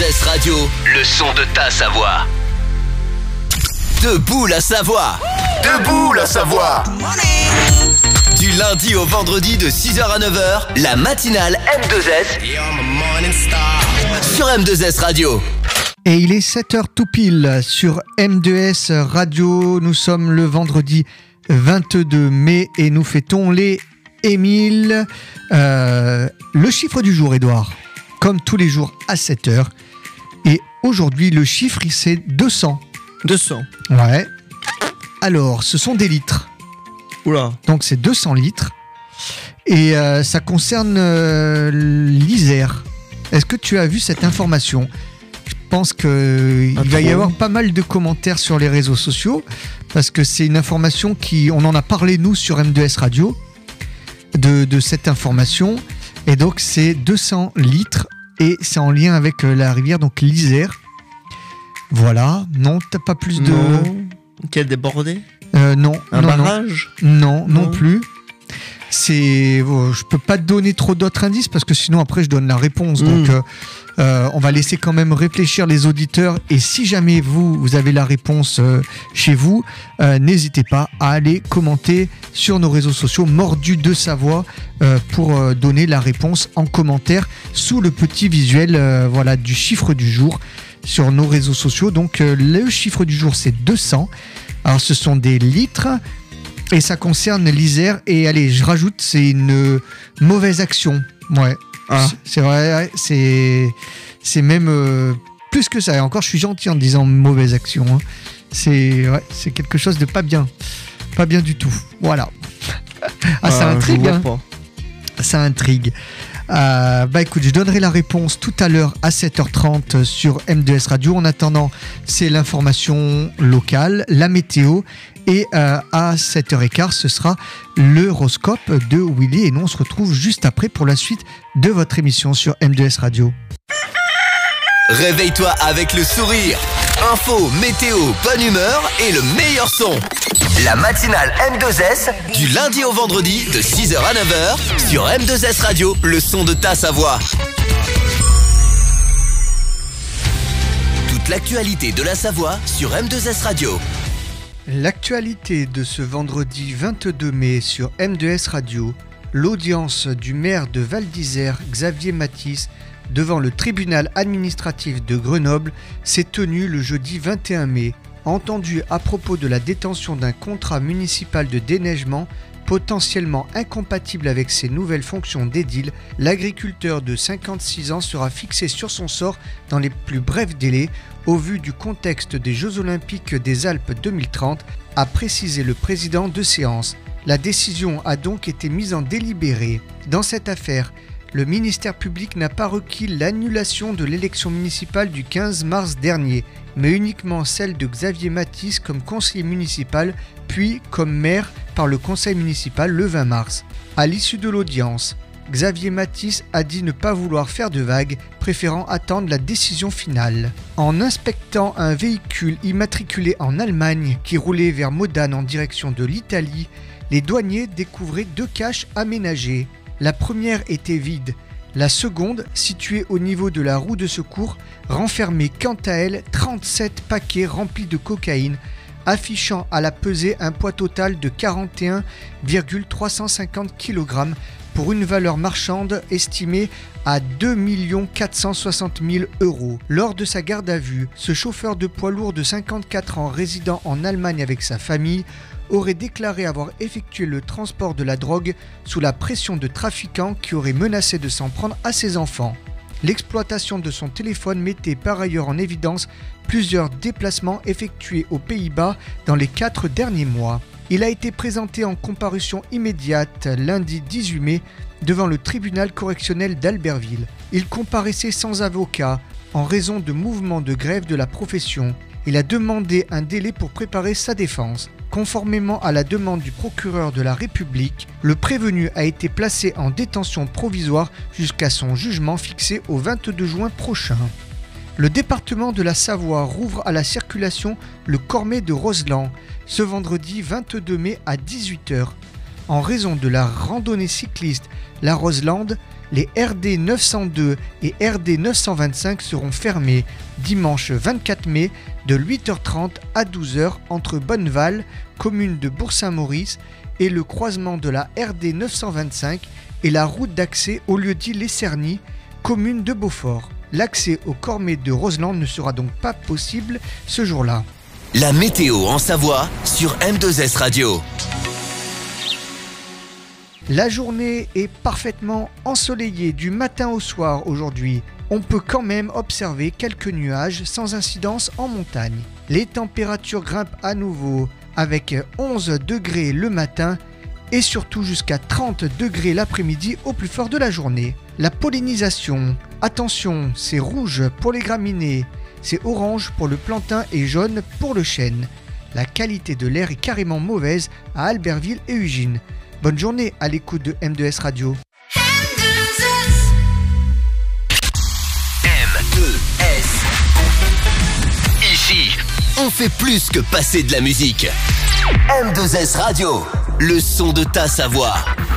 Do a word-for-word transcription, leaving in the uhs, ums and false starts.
S Radio, le son de ta Savoie. Debout la Savoie. Debout la Savoie. Du lundi au vendredi de six heures à neuf heures, la matinale M deux S sur M deux S Radio. Et il est sept heures tout pile sur M deux S Radio. Nous sommes le vendredi vingt-deux mai et nous fêtons les Émile. Euh, le chiffre du jour, Edouard, comme tous les jours à sept heures. Et aujourd'hui, le chiffre, c'est deux cents. deux cents. Ouais. Alors, ce sont des litres. Oula. Donc, c'est deux cents litres. Et euh, ça concerne euh, l'Isère. Est-ce que tu as vu cette information ? Je pense qu'il va y avoir pas mal de commentaires sur les réseaux sociaux parce que c'est une information qui... On en a parlé, nous, sur M deux S Radio, de, de cette information. Et donc, c'est deux cents litres et c'est en lien avec la rivière, donc l'Isère. Voilà. Non, t'as pas plus de... Non. Qui a débordé ? euh, Non. Un non, barrage ? Non, non, non, Non. plus. C'est... Oh, je peux pas te donner trop d'autres indices parce que sinon, après, je donne la réponse. Mmh. Donc... Euh, Euh, on va laisser quand même réfléchir les auditeurs et si jamais vous, vous avez la réponse euh, chez vous, euh, n'hésitez pas à aller commenter sur nos réseaux sociaux Mordu de Savoie euh, pour euh, donner la réponse en commentaire sous le petit visuel euh, voilà, du chiffre du jour sur nos réseaux sociaux. Donc euh, le chiffre du jour c'est deux cents. Alors ce sont des litres et ça concerne l'Isère et allez je rajoute c'est une mauvaise action. Ouais. Ah. C'est vrai, c'est, c'est même euh, plus que ça. Et encore, je suis gentil en disant mauvaise action. Hein. C'est, ouais, c'est quelque chose de pas bien. Pas bien du tout. Voilà. Ah, ça euh, intrigue. Hein. Ça intrigue. Euh, bah écoute, je donnerai la réponse tout à l'heure à sept heures trente sur M deux S Radio. En attendant, c'est l'information locale, la météo. Et euh, à sept heures quinze, ce sera l'horoscope de Willy. Et nous, on se retrouve juste après pour la suite de votre émission sur M deux S Radio. Réveille-toi avec le sourire. Info, météo, bonne humeur et le meilleur son. La matinale M deux S du lundi au vendredi de six heures à neuf heures sur M deux S Radio, le son de ta Savoie. Toute l'actualité de la Savoie sur M deux S Radio. L'actualité de ce vendredi vingt-deux mai sur M deux S Radio, l'audience du maire de Val d'Isère, Xavier Mathis, devant le tribunal administratif de Grenoble, s'est tenue le jeudi vingt et un mai. Entendu à propos de la détention d'un contrat municipal de déneigement potentiellement incompatible avec ses nouvelles fonctions d'édile, l'agriculteur de cinquante-six ans sera fixé sur son sort dans les plus brefs délais au vu du contexte des Jeux Olympiques des Alpes deux mille trente, a précisé le président de séance. La décision a donc été mise en délibéré. Dans cette affaire, le ministère public n'a pas requis l'annulation de l'élection municipale du quinze mars dernier, mais uniquement celle de Xavier Mathis comme conseiller municipal, puis comme maire par le conseil municipal le vingt mars. À l'issue de l'audience, Xavier Mathis a dit ne pas vouloir faire de vagues, préférant attendre la décision finale. En inspectant un véhicule immatriculé en Allemagne qui roulait vers Modane en direction de l'Italie, les douaniers découvraient deux caches aménagées. La première était vide. La seconde, située au niveau de la roue de secours, renfermait quant à elle trente-sept paquets remplis de cocaïne, affichant à la pesée un poids total de quarante et un virgule trois cent cinquante kilogrammes pour une valeur marchande estimée à deux millions quatre cent soixante mille euros. Lors de sa garde à vue, ce chauffeur de poids lourd de cinquante-quatre ans résidant en Allemagne avec sa famille aurait déclaré avoir effectué le transport de la drogue sous la pression de trafiquants qui auraient menacé de s'en prendre à ses enfants. L'exploitation de son téléphone mettait par ailleurs en évidence plusieurs déplacements effectués aux Pays-Bas dans les quatre derniers mois. Il a été présenté en comparution immédiate lundi dix-huit mai devant le tribunal correctionnel d'Albertville. Il comparaissait sans avocat en raison de mouvements de grève de la profession. Il a demandé un délai pour préparer sa défense. Conformément à la demande du procureur de la République, le prévenu a été placé en détention provisoire jusqu'à son jugement fixé au vingt-deux juin prochain. Le département de la Savoie rouvre à la circulation le Cormet de Roseland ce vendredi vingt-deux mai à dix-huit heures. En raison de la randonnée cycliste La Roselande, Les R D neuf cent deux et R D neuf cent vingt-cinq seront fermés dimanche vingt-quatre mai de huit heures trente à douze heures entre Bonneval, commune de Bourg-Saint-Maurice, et le croisement de la R D neuf cent vingt-cinq et la route d'accès au lieu-dit Les Cernis, commune de Beaufort. L'accès au Cormet de Roseland ne sera donc pas possible ce jour-là. La météo en Savoie sur M deux S Radio. La journée est parfaitement ensoleillée du matin au soir aujourd'hui. On peut quand même observer quelques nuages sans incidence en montagne. Les températures grimpent à nouveau avec onze degrés le matin et surtout jusqu'à trente degrés l'après-midi au plus fort de la journée. La pollinisation, attention, c'est rouge pour les graminées, c'est orange pour le plantain et jaune pour le chêne. La qualité de l'air est carrément mauvaise à Albertville et Ugine. Bonne journée à l'écoute de M deux S Radio. M deux S. Ici, on fait plus que passer de la musique. M deux S Radio, le son de ta Savoie.